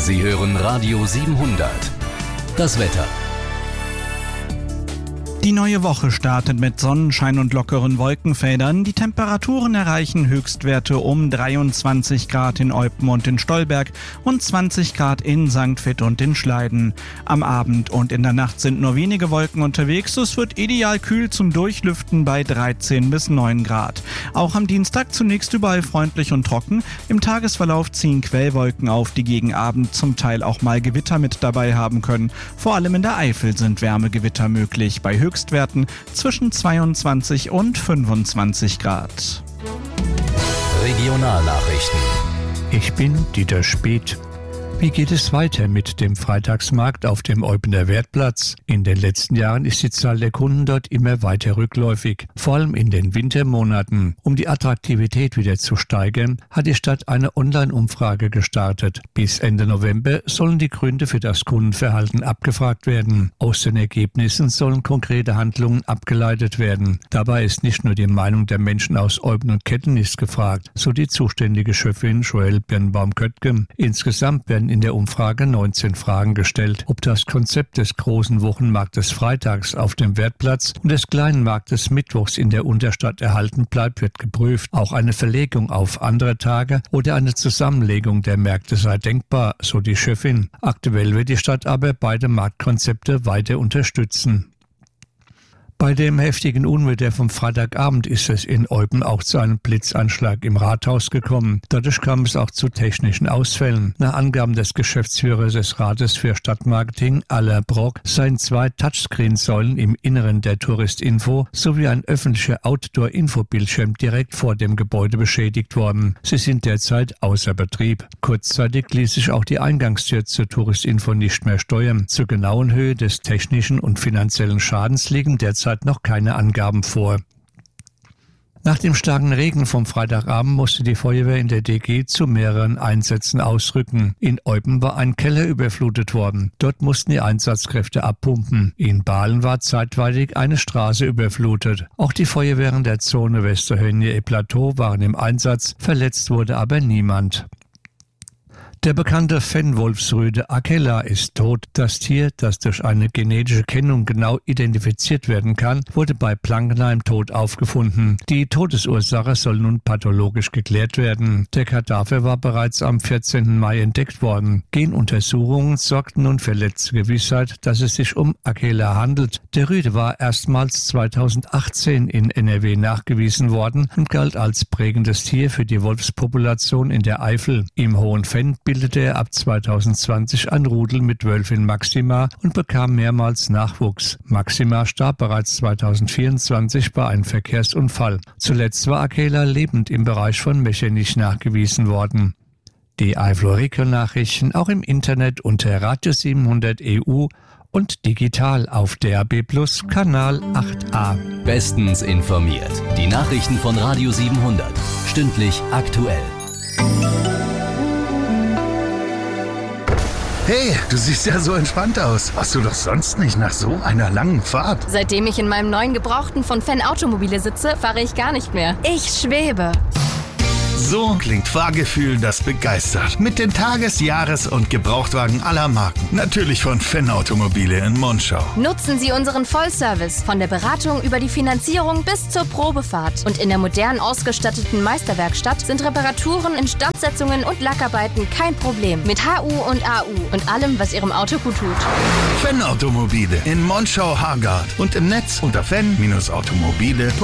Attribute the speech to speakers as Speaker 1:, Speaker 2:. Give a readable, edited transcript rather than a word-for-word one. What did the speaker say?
Speaker 1: Sie hören Radio 700. Das Wetter.
Speaker 2: Die neue Woche startet mit Sonnenschein und lockeren Wolkenfeldern. Die Temperaturen erreichen Höchstwerte um 23 Grad in Eupen und in Stolberg und 20 Grad in St. Vith und in Schleiden. Am Abend und in der Nacht sind nur wenige Wolken unterwegs. Es wird ideal kühl zum Durchlüften bei 13 bis 9 Grad. Auch am Dienstag zunächst überall freundlich und trocken. Im Tagesverlauf ziehen Quellwolken auf, die gegen Abend zum Teil auch mal Gewitter mit dabei haben können. Vor allem in der Eifel sind Wärmegewitter möglich. Bei Höchstwerten zwischen 22 und 25 Grad.
Speaker 1: Regionalnachrichten.
Speaker 3: Ich bin Dieter Speth. Wie geht es weiter mit dem Freitagsmarkt auf dem Eupener Wertplatz? In den letzten Jahren ist die Zahl der Kunden dort immer weiter rückläufig, vor allem in den Wintermonaten. Um die Attraktivität wieder zu steigern, hat die Stadt eine Online-Umfrage gestartet. Bis Ende November sollen die Gründe für das Kundenverhalten abgefragt werden. Aus den Ergebnissen sollen konkrete Handlungen abgeleitet werden. Dabei ist nicht nur die Meinung der Menschen aus Eupen und Kettenist gefragt, so die zuständige Chefin Joelle Birnbaum-Köttgen. Insgesamt werden in der Umfrage 19 Fragen gestellt. Ob das Konzept des großen Wochenmarktes freitags auf dem Wertplatz und des kleinen Marktes mittwochs in der Unterstadt erhalten bleibt, wird geprüft. Auch eine Verlegung auf andere Tage oder eine Zusammenlegung der Märkte sei denkbar, so die Chefin. Aktuell wird die Stadt aber beide Marktkonzepte weiter unterstützen. Bei dem heftigen Unwetter vom Freitagabend ist es in Eupen auch zu einem Blitzanschlag im Rathaus gekommen. Dadurch kam es auch zu technischen Ausfällen. Nach Angaben des Geschäftsführers des Rates für Stadtmarketing, Alain Brock, seien 2 Touchscreen-Säulen im Inneren der Touristinfo sowie ein öffentlicher Outdoor-Info-Bildschirm direkt vor dem Gebäude beschädigt worden. Sie sind derzeit außer Betrieb. Kurzzeitig ließ sich auch die Eingangstür zur Touristinfo nicht mehr steuern. Zur genauen Höhe des technischen und finanziellen Schadens liegen derzeit noch keine Angaben vor. Nach dem starken Regen vom Freitagabend musste die Feuerwehr in der DG zu mehreren Einsätzen ausrücken. In Eupen war ein Keller überflutet worden. Dort mussten die Einsatzkräfte abpumpen. In Bahlen war zeitweilig eine Straße überflutet. Auch die Feuerwehren der Zone Westerhönje-Plateau waren im Einsatz. Verletzt wurde aber niemand. Der bekannte Fennwolfsrüde Akela ist tot. Das Tier, das durch eine genetische Kennung genau identifiziert werden kann, wurde bei Blankenheim tot aufgefunden. Die Todesursache soll nun pathologisch geklärt werden. Der Kadaver war bereits am 14. Mai entdeckt worden. Genuntersuchungen sorgten nun für letzte Gewissheit, dass es sich um Akela handelt. Der Rüde war erstmals 2018 in NRW nachgewiesen worden und galt als prägendes Tier für die Wolfspopulation in der Eifel. Im Hohen Fenn bildete er ab 2020 ein Rudel mit Wölfin Maxima und bekam mehrmals Nachwuchs. Maxima starb bereits 2024 bei einem Verkehrsunfall. Zuletzt war Akela lebend im Bereich von Mechernich nachgewiesen worden. Die Eifel-Region-Nachrichten auch im Internet unter Radio 700 EU und digital auf DAB+ Kanal 8a.
Speaker 1: Bestens informiert. Die Nachrichten von Radio 700. Stündlich aktuell.
Speaker 4: Hey, du siehst ja so entspannt aus. Warst du doch sonst nicht nach so einer langen Fahrt?
Speaker 5: Seitdem ich in meinem neuen Gebrauchten von Fenn Automobile sitze, fahre ich gar nicht mehr. Ich schwebe.
Speaker 4: So klingt Fahrgefühl, das begeistert. Mit den Tages-, Jahres- und Gebrauchtwagen aller Marken. Natürlich von Fenn Automobile in Monschau.
Speaker 5: Nutzen Sie unseren Vollservice von der Beratung über die Finanzierung bis zur Probefahrt. Und in der modern ausgestatteten Meisterwerkstatt sind Reparaturen, Instandsetzungen und Lackarbeiten kein Problem. Mit HU und AU und allem, was Ihrem Auto gut tut.
Speaker 4: Fenn Automobile in Monschau-Hargard und im Netz unter fenn-automobile.de.